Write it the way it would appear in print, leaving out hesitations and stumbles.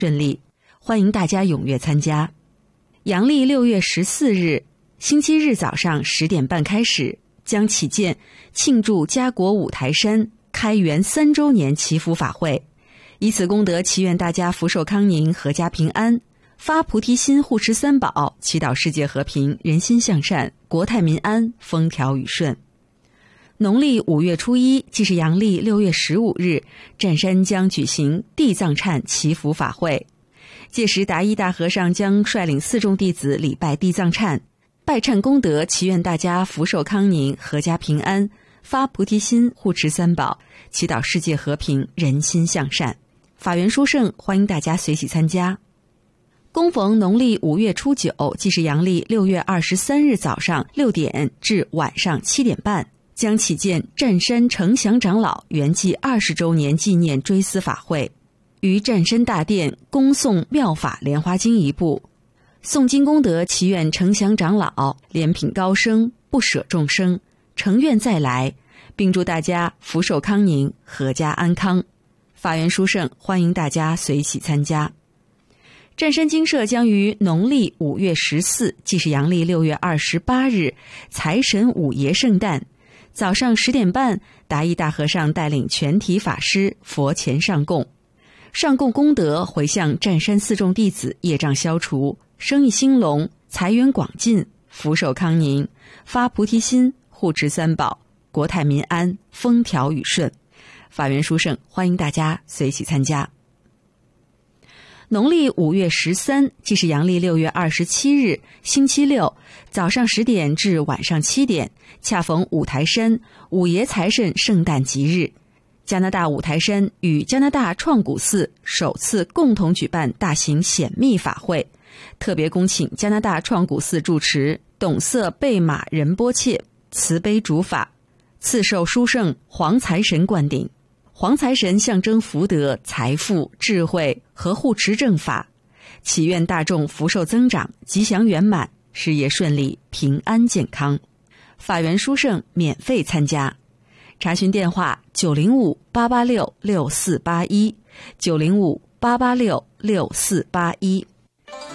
顺利，欢迎大家踊跃参加。阳历6月14日星期日早上10点半开始，将启建庆祝家国五台山开园3周年祈福法会，以此功德祈愿大家福寿康宁、阖家平安，发菩提心，护持三宝，祈祷世界和平、人心向善、国泰民安、风调雨顺。农历5月初1，即是阳历6月15日，湛山将举行地藏忏祈福法会。届时达一大和尚将率领4众弟子礼拜地藏忏，拜忏功德，祈愿大家福寿康宁、阖家平安，发菩提心，护持三宝，祈祷世界和平、人心向善。法缘殊胜，欢迎大家随喜参加。恭逢农历5月初9，即是阳历6月23日早上6点至晚上7点半，将启建湛山承祥长老圆寂20周年纪念追思法会，于湛山大殿恭诵妙法莲华经一部，诵经功德祈愿承祥长老莲品高升，不舍众生，成愿再来，并祝大家福寿康宁、阖家安康。法缘殊胜，欢迎大家随喜参加。湛山精舍将于农历5月14，即是阳历6月28日财神五爷圣诞，早上10点半，达一大和尚带领全体法师佛前上供，上供功德回向湛山4众弟子，业障消除，生意兴隆，财源广进，福寿康宁，发菩提心，护持三宝，国泰民安，风调雨顺。法缘殊胜，欢迎大家随喜参加。农历5月13，即是阳历6月27日星期六，早上10点至晚上7点，恰逢五台山五爷财神圣诞吉日，加拿大五台山与加拿大创古寺首次共同举办大型显密法会，特别恭请加拿大创古寺住持董色贝马仁波切慈悲主法，赐授殊胜黄财神灌顶。黄财神象征福德、财富、智慧和护持正法，祈愿大众福寿增长、吉祥圆满、事业顺利、平安健康。法缘殊胜，免费参加。查询电话905-886-6481 905-886-6481。